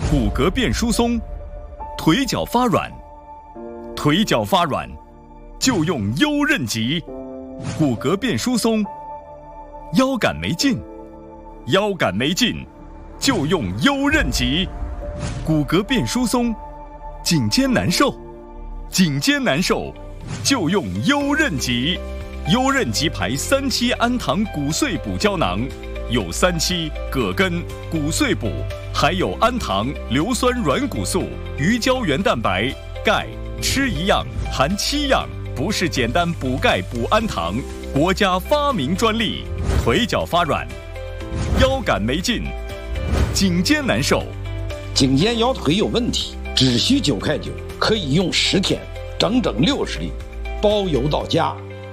骨骼变疏松，腿脚发软，腿脚发软就用优韧脊；骨骼变疏松，腰杆没劲，腰杆没劲就用优韧脊；骨骼变疏松，颈肩难受，颈肩难受就用优韧脊。优韧脊牌3期氨糖骨碎补胶囊，有3期葛根、骨碎补，还有氨糖、硫酸软骨素、鱼胶原蛋白、钙，吃一样含7样，不是简单补钙补氨糖，国家发明专利。腿脚发软，腰杆没劲，颈肩难受， 颈肩腰腿有问题，只需9块9，可以用10天，整整60粒，包邮到家。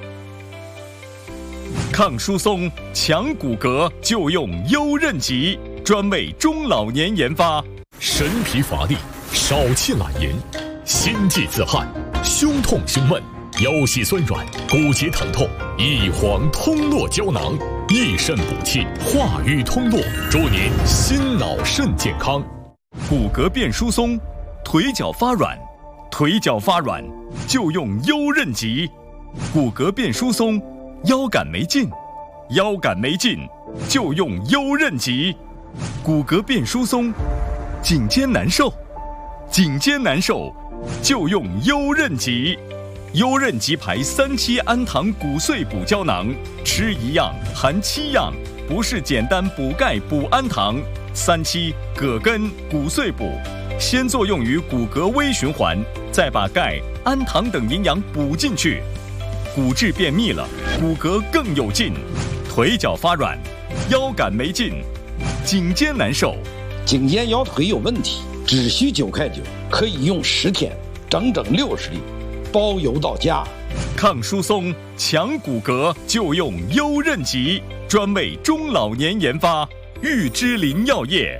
抗疏松、强骨骼就用优韧脊，专为中老年研发。 神疲乏力、少气懒言、心悸自汗、胸痛胸闷、腰膝酸软、骨节疼痛，益黄通络胶囊，益肾补气，化瘀通络，祝您心脑肾健康。 骨骼变疏松，腿脚发软，腿脚发软就用优韧脊；骨骼变疏松，腰杆没劲，腰杆没劲就用优韧脊；骨骼变疏松，颈肩难受，颈肩难受就用优韧脊。优韧脊牌3期氨糖骨碎补胶囊，吃一样含7样，不是简单补钙补氨糖。3期葛根骨碎补，先作用于骨骼微循环，再把钙、氨糖等营养补进去，骨质变密了，骨骼更有劲。腿脚发软，腰杆没劲，颈肩难受， 颈肩腰腿有问题，只需9块9，可以用10天，整整60粒，包邮到家。 抗疏松、强骨骼就用优韧脊，专为中老年研发。玉芝林药业。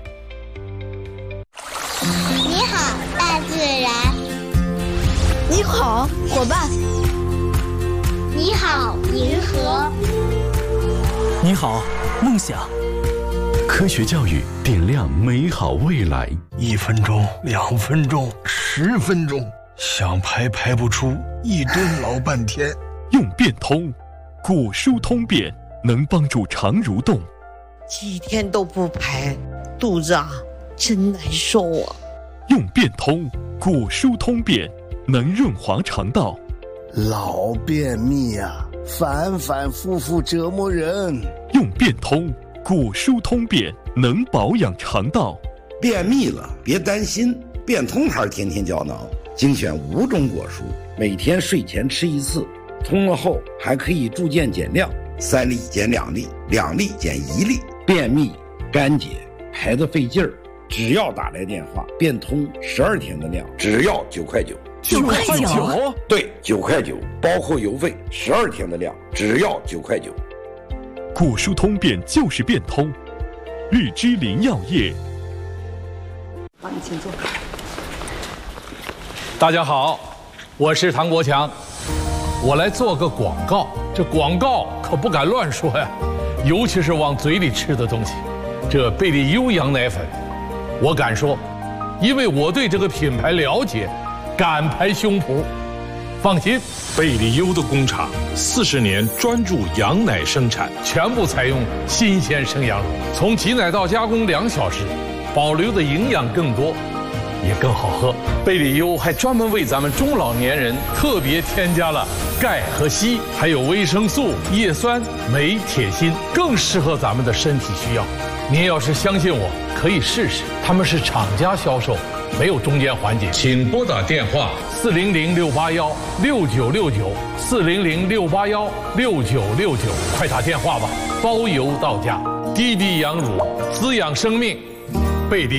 你好，大自然。 你好，伙伴。 你好，银河。 你好，梦想。 科学教育点亮美好未来。 1分钟、2分钟、10分钟，想排排不出，一蹲老半天。 用变通，骨疏通便，能帮助肠蠕动。 几天都不排，肚子真难受啊。 用变通，骨疏通便，能润滑肠道。 老便秘反反复复折磨人。 用变通，骨疏通便，能保养肠道。 便秘了别担心，变通牌天天胶囊精选5种果蔬，每天睡前吃1次，通了后还可以助渐减量，3粒减2粒，2粒减1粒。便秘、干结、排得费劲儿，只要打来电话，变通12天的量，只要9块9。 9块9？ 对，9块9，包括邮费，12天的量，只要9块9。 骨疏通便就是变通，玉芝林药业。 帮你请坐。 大家好，我是唐国强，我来做个广告，这广告可不敢乱说呀。尤其是往嘴里吃的东西，这贝利优羊奶粉，我敢说，因为我对这个品牌了解，敢拍胸脯。放心， 贝利优的工厂40年专注羊奶生产， 全部采用新鲜生羊乳，从挤奶到加工2小时，保留的营养更多，也更好喝。贝利优还专门为咱们中老年人特别添加了钙和硒，还有维生素、叶酸、镁、铁、锌，更适合咱们的身体需要。您要是相信我，可以试试。他们是厂家销售，没有中间环节。 请拨打电话 400-681-6969，400-681-6969，快打电话吧，包邮到家。滴滴羊乳，滋养生命，贝利。